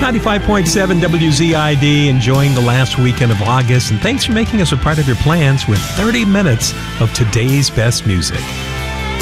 95.7 WZID, enjoying the last weekend of August, and thanks for making us a part of your plans with 30 minutes of today's best music.